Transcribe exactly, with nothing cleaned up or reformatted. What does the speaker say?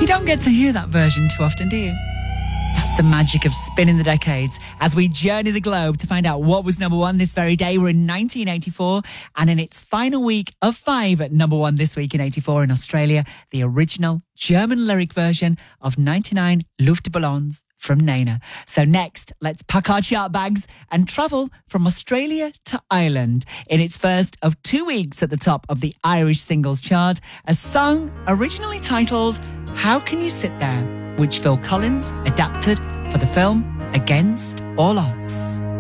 You don't get to hear that version too often, do you? That's the magic of spinning the decades as we journey the globe to find out what was number one this very day. We're in nineteen eighty-four, and in its final week of five at number one this week in eighty-four in Australia, the original German lyric version of ninety-nine Luftballons from Nena. So next, let's pack our chart bags and travel from Australia to Ireland in its first of two weeks at the top of the Irish singles chart, a song originally titled How Can You Sit There?, which Phil Collins adapted for the film Against All Odds.